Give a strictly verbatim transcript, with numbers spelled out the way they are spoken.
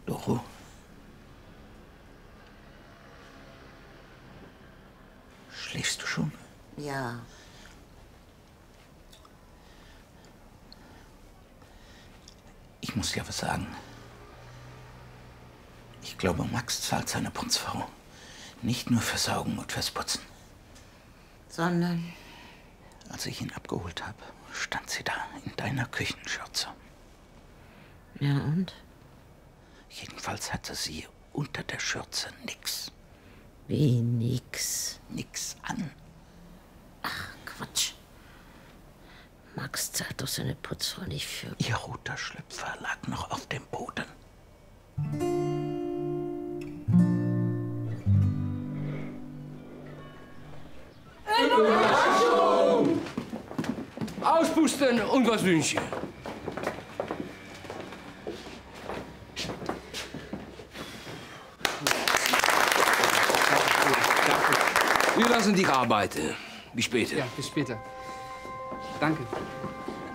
Doro? Schläfst du schon? Ja. Ich muss dir was sagen. Ich glaube, Max zahlt seine Putzfrau nicht nur fürs Saugen und fürs Putzen. Sondern? Als ich ihn abgeholt habe, stand sie da in deiner Küchenschürze. Ja, und? Jedenfalls hatte sie unter der Schürze nix. Wie nix? Nix an. Ach, Quatsch. Max zahlt doch seine Putzfrau nicht für... Ihr roter Schlüpfer lag noch auf dem Boden. Überraschung! Auspusten und was wünschen. Wir lassen dich arbeiten. Bis später. Ja, bis später. Danke.